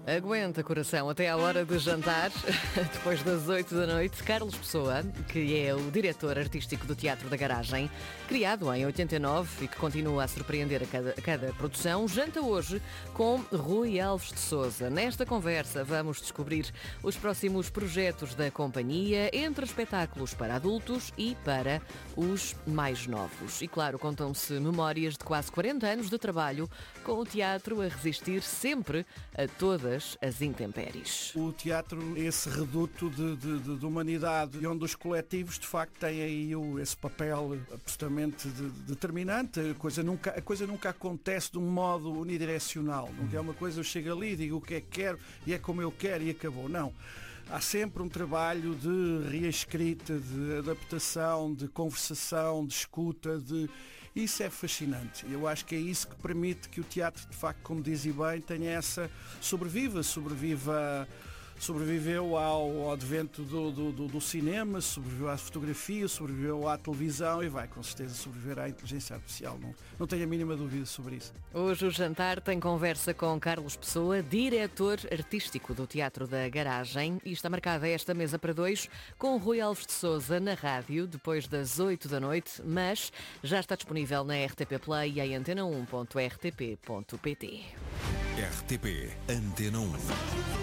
Aguenta, coração, até à hora de jantar, depois das 8 da noite. Carlos Pessoa, que é o diretor artístico do Teatro da Garagem, criado em 89 e que continua a surpreender a cada produção, janta hoje com Rui Alves de Sousa. Nesta conversa vamos descobrir os próximos projetos da companhia, entre espetáculos para adultos e para os mais novos. E claro, contam-se memórias de quase 40 anos de trabalho com o teatro a resistir sempre a todas as intempéries. O teatro é esse reduto de humanidade e onde os coletivos de facto têm aí esse papel absolutamente determinante. A coisa nunca acontece de um modo unidirecional. Nunca é uma coisa, eu chego ali, digo o que é que quero e é como eu quero e acabou. Não. Há sempre um trabalho de reescrita, de adaptação, de conversação, de escuta, Isso é fascinante. Eu acho que é isso que permite que o teatro, de facto, como dizia bem, tenha essa... Sobreviveu ao advento do cinema, sobreviveu à fotografia, sobreviveu à televisão e vai com certeza sobreviver à inteligência artificial. Não tenho a mínima dúvida sobre isso. Hoje o jantar tem conversa com Carlos Pessoa, diretor artístico do Teatro da Garagem, e está marcada esta mesa para dois com Rui Alves de Sousa na rádio depois das 8 da noite, mas já está disponível na RTP Play e em antena1.rtp.pt. RTP Antena 1.